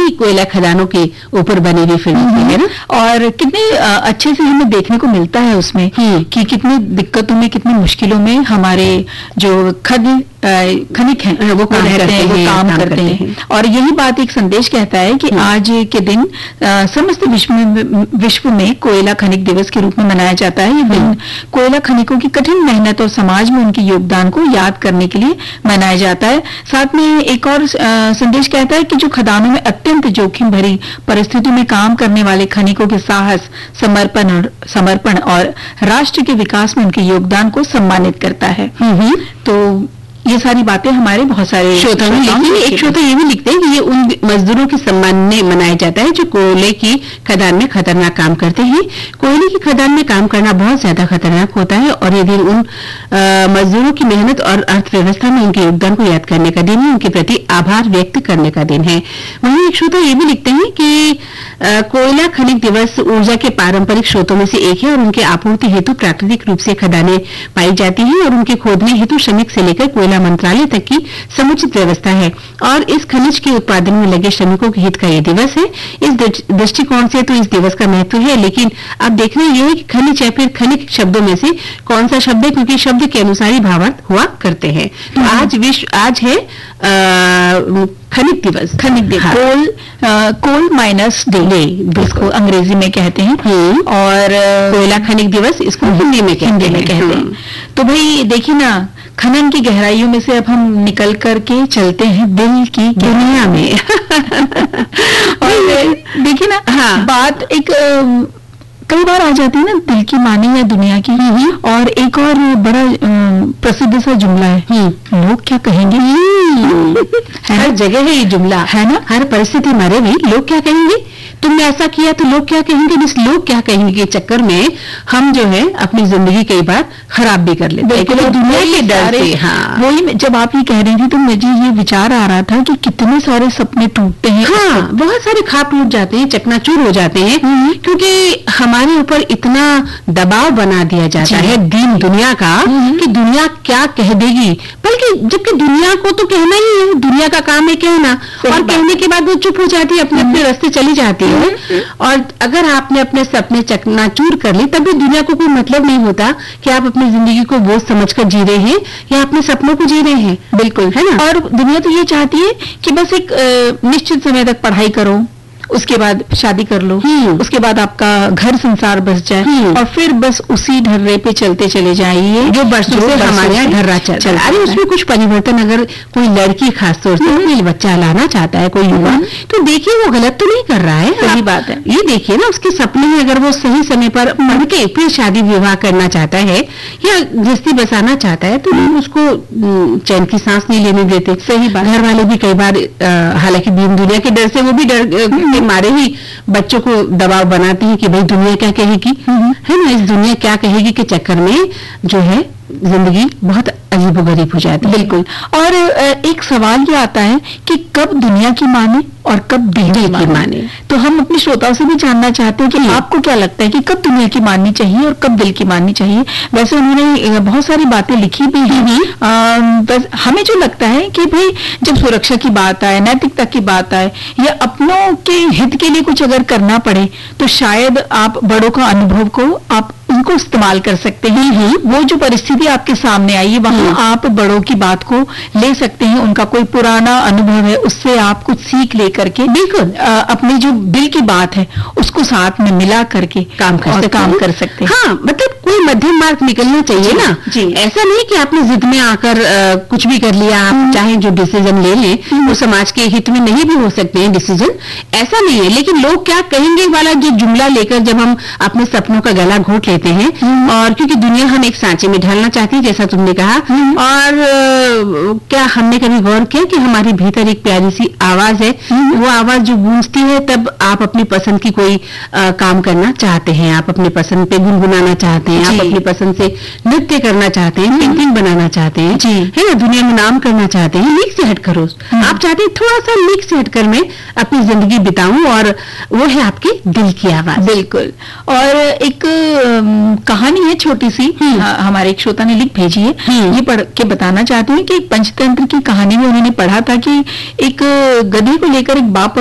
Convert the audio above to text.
ही कोयला खदानों के ऊपर बनी हुई फिल्म थी, है ना। और कितने अच्छे से हमें देखने को मिलता है उसमें कि कितनी दिक्कतों में, कितनी मुश्किलों में हमारे जो खनिक हैं वो काम करते हैं। और यही बात एक संदेश कहता है कि आज के दिन समस्त विश्व में कोयला खनिक दिवस के रूप में मनाया जाता है। ये दिन कोयला खनिकों की कठिन मेहनत और समाज में उनके योगदान को याद करने के लिए मनाया जाता है। साथ में एक और संदेश कहता है कि जो खदानों में अत्यंत जोखिम भरी परिस्थितियों में काम करने वाले खनिकों के साहस, समर्पण और राष्ट्र के विकास में उनके योगदान को सम्मानित करता है। तो ये सारी बातें हमारे बहुत सारे श्रोता में, लेकिन एक श्रोता ये भी लिखते हैं कि ये उन मजदूरों के सम्मान में मनाया जाता है जो कोयले की खदान में खतरनाक काम करते हैं। कोयले की खदान में काम करना बहुत ज्यादा खतरनाक होता है और ये दिन उन मजदूरों की मेहनत और अर्थव्यवस्था में उनके योगदान को याद करने का दिन है, उनके प्रति आभार व्यक्त करने का दिन है। वहीं एक श्रोता ये भी लिखते हैं कि कोयला खनिक दिवस ऊर्जा के पारंपरिक स्रोतों में से एक है और उनके आपूर्ति हेतु प्राकृतिक रूप से खदानें पाई जाती हैं और उनके खोदने हेतु श्रमिक से लेकर कोयला मंत्रालय तक की समुचित व्यवस्था है और इस खनिज के उत्पादन में लगे श्रमिकों के हित का यह दिवस है। इस दृष्टिकोण से तो इस दिवस का महत्व है, लेकिन अब देखना यह है कि खनिज या फिर खनिक शब्दों में से कौन सा शब्द है, क्योंकि शब्द के अनुसार ही भावार्थ हुआ करते हैं। तो आज है खनिक दिवस। कोल माइनस डे जिसको अंग्रेजी में कहते हैं, और कोयला खनिक दिवस इसको हिंदी में कहते हैं। तो भाई देखिए ना, खनन की गहराइयों में से अब हम निकल करके चलते हैं दिल की दुनिया में। और देखिए ना, बात एक कई बार आ जाती है ना दिल की माने या दुनिया की। और एक और बड़ा प्रसिद्ध सा जुमला है, लोग क्या कहेंगे। हर जगह है ये जुमला, है ना, हर परिस्थिति मारे भी लोग क्या कहेंगे, तुमने ऐसा किया तो लोग क्या कहेंगे। इस लोग क्या कहेंगे के चक्कर में हम जो है अपनी जिंदगी कई बार खराब भी कर लेते हैं, दुनिया के डर से। वही जब आप ये कह रही थी तो मुझे ये विचार आ रहा था कि कितने सारे सपने टूटते हैं। बहुत सारे ख्वाब टूट जाते हैं, चकनाचूर हो जाते हैं, क्योंकि हमारे ऊपर इतना दबाव बना दिया जाता है दीन दुनिया का कि दुनिया क्या कह देगी। बल्कि जबकि दुनिया को तो कहना ही है, दुनिया का काम है कहना, और कहने के बाद वो चुप हो जाती है, अपने अपने रास्ते चली जाती है। और अगर आपने अपने सपने चकनाचूर कर ली, तब भी दुनिया को कोई मतलब नहीं होता कि आप अपनी जिंदगी को बोझ समझकर जी रहे हैं या अपने सपनों को जी रहे हैं। बिल्कुल, है ना। और दुनिया तो ये चाहती है कि बस एक निश्चित समय तक पढ़ाई करो, उसके बाद शादी कर लो, उसके बाद आपका घर संसार बस जाए, और फिर बस उसी ढर्रे पे चलते चले जाइए जो बरसों से हमारे यहाँ ढर्रा चल रहा है। अरे उसमें कुछ परिवर्तन, अगर कोई लड़की खासतौर से कोई बच्चा लाना चाहता है, कोई युवा, तो देखिए वो गलत तो नहीं कर रहा है। सही बात है। ये देखिए ना, उसके सपने में अगर वो सही समय पर पढ़ के फिर शादी विवाह करना चाहता है या गृहस्थी बसाना चाहता है, तो उसको चैन की सांस नहीं लेने देते। सही बात। घर वाले भी कई बार, हालांकि दीन दुनिया के डर से वो भी डर मारे ही बच्चों को दबाव बनाते हैं कि भाई दुनिया क्या कहेगी, है ना। इस दुनिया क्या कहेगी के चक्कर में जो है जिंदगी बहुत अजीबोगरीब हो जाती है। बिल्कुल। और एक सवाल ये आता है कि कब दुनिया की माने और कब दिल की माने। तो हम अपने श्रोताओं से भी जानना चाहते हैं कि आपको क्या लगता है कि कब दुनिया की माननी चाहिए और कब दिल की माननी चाहिए। वैसे उन्होंने बहुत सारी बातें लिखी भी हैं। बस हमें जो लगता है कि भाई जब सुरक्षा की बात आए, नैतिकता की बात आए, या अपनों के हित के लिए कुछ अगर करना पड़े, तो शायद आप बड़ों का अनुभव को आप उनको इस्तेमाल कर सकते हैं। वो जो परिस्थिति आपके सामने आई है, वहां आप बड़ों की बात को ले सकते हैं। उनका कोई पुराना अनुभव है, उससे आप कुछ सीख ले करके, बिल्कुल अपनी जो दिल की बात है उसको साथ में मिला करके काम कर सकते हैं। हाँ, मतलब कोई मध्यम मार्ग निकलना चाहिए ना। ऐसा नहीं कि आपने जिद में आकर कुछ भी कर लिया। आप चाहे जो डिसीजन ले लें वो समाज के हित में नहीं भी हो सकते हैं डिसीजन, ऐसा नहीं है। लेकिन लोग क्या कहेंगे वाला जो जुमला लेकर जब हम अपने सपनों का गला घोट लेते हैं, और क्योंकि दुनिया हम एक सांचे में ढालना चाहती है, जैसा तुमने कहा, और क्या हमने कभी गौर किया कि हमारे भीतर एक प्यारी सी आवाज है, वो आवाज जो गूंजती है तब आप अपनी पसंद की कोई काम करना चाहते हैं, आप अपने पसंद पे गुनगुनाना चाहते हैं, आप अपनी पसंद से नृत्य करना चाहते हैं, पेंटिंग बनाना चाहते हैं, है ना, दुनिया में नाम करना चाहते हैं। लीक से हटकर आप चाहते हैं थोड़ा सा लीक से हटकर मैं अपनी जिंदगी बिताऊं, और वो है आपके दिल की आवाज। बिल्कुल। और एक कहानी है छोटी सी, हमारे एक श्रोता ने लिख भेजी है, ये पढ़ के बताना चाहती हूँ कि पंचतंत्र की कहानी में उन्होंने पढ़ा था कि एक गधे को लेकर एक बाप